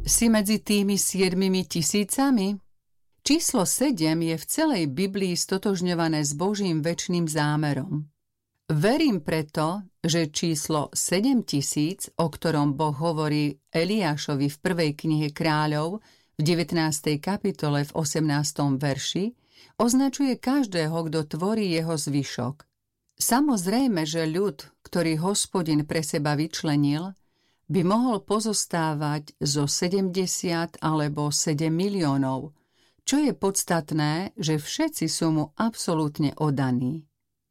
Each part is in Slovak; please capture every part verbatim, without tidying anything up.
Si medzi tými siedmimi tisícami? Číslo sedem je v celej Biblii stotožňované s Božím večným zámerom. Verím preto, že číslo sedem tisíc, o ktorom Boh hovorí Eliášovi v prvej knihe Kráľov v devätnástej kapitole v osemnástom verši, označuje každého, kto tvorí jeho zvyšok. Samozrejme, že ľud, ktorý Hospodin pre seba vyčlenil, by mohol pozostávať zo sedemdesiat alebo sedem miliónov, čo je podstatné, že všetci sú mu absolútne oddaní.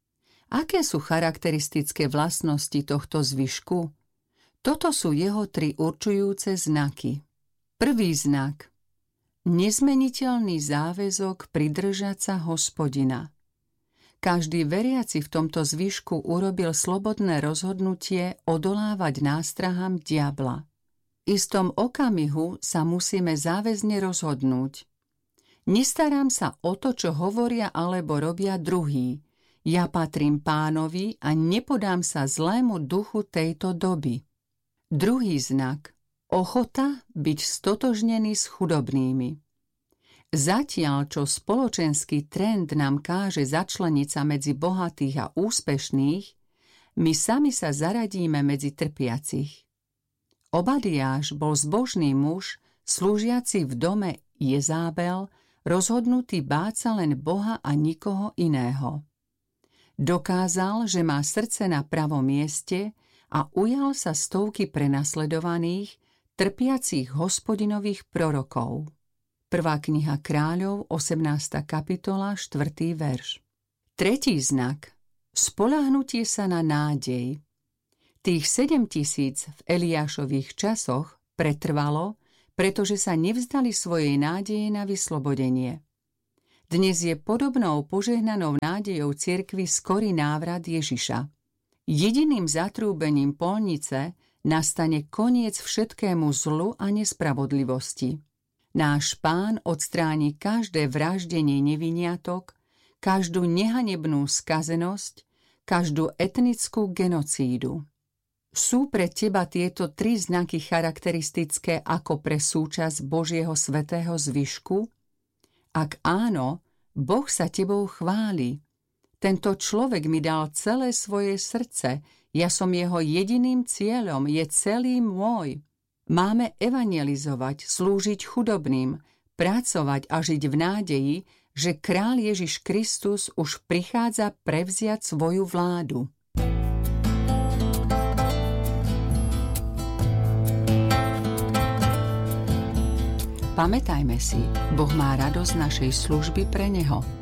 Aké sú charakteristické vlastnosti tohto zvyšku? Toto sú jeho tri určujúce znaky. Prvý znak. Nezmeniteľný záväzok pridržať sa Hospodina. Každý veriaci v tomto zvyšku urobil slobodné rozhodnutie odolávať nástrahám diabla. V istom okamihu sa musíme záväzne rozhodnúť. Nestarám sa o to, čo hovoria alebo robia druhí. Ja patrím Pánovi a nepodám sa zlému duchu tejto doby. Druhý znak. Ochota byť stotožnený s chudobnými. Zatiaľ, čo spoločenský trend nám káže začleniť sa medzi bohatých a úspešných, my sami sa zaradíme medzi trpiacich. Obadiáš bol zbožný muž, slúžiaci v dome Jezábel, rozhodnutý báť sa len Boha a nikoho iného. Dokázal, že má srdce na pravom mieste a ujal sa stovky prenasledovaných, trpiacich Hospodinových prorokov. Prvá kniha Kráľov, osemnásta kapitola, štvrtý verš. Tretí znak. Spoľahnutie sa na nádej. Tých sedem tisíc v Eliášových časoch pretrvalo, pretože sa nevzdali svojej nádeje na vyslobodenie. Dnes je podobnou požehnanou nádejou cirkvi skorý návrat Ježiša. Jediným zatrúbením polnice nastane koniec všetkému zlu a nespravodlivosti. Náš Pán odstráni každé vraždenie neviniatok, každú nehanebnú skazenosť, každú etnickú genocídu. Sú pre teba tieto tri znaky charakteristické ako pre súčasť Božieho svätého zvyšku? Ak áno, Boh sa tebou chváli. Tento človek mi dal celé svoje srdce, ja som jeho jediným cieľom, je celý môj. Máme evangelizovať, slúžiť chudobným, pracovať a žiť v nádeji, že kráľ Ježiš Kristus už prichádza prevziať svoju vládu. Pamätajme si, Boh má radosť našej služby pre Neho.